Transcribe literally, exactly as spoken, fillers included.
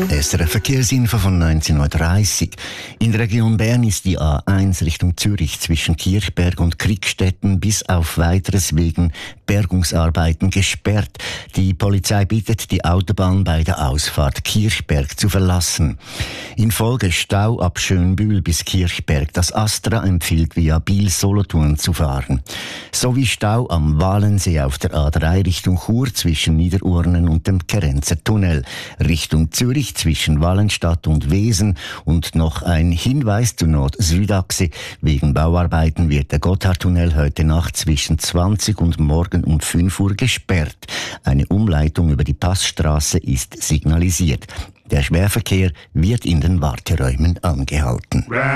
S R F Verkehrsinfo von neunzehn Uhr dreißig. In der Region Bern ist die A eins Richtung Zürich zwischen Kirchberg und Kriegstetten bis auf Weiteres wegen Bergungsarbeiten gesperrt. Die Polizei bittet, die Autobahn bei der Ausfahrt Kirchberg zu verlassen. In Folge Stau ab Schönbühl bis Kirchberg. Das Astra empfiehlt via Biel-Solothurn zu fahren. Sowie Stau am Walensee auf der A drei Richtung Chur zwischen Niederurnen und dem Kerenzer Tunnel. Richtung Zürich zwischen Wallenstadt und Wesen. Und noch ein Hinweis zur Nord-Süd-Achse. Wegen Bauarbeiten wird der Gotthardtunnel heute Nacht zwischen zwanzig und morgen um fünf Uhr gesperrt. Eine Umleitung über die Passstraße ist signalisiert. Der Schwerverkehr wird in den Warteräumen angehalten.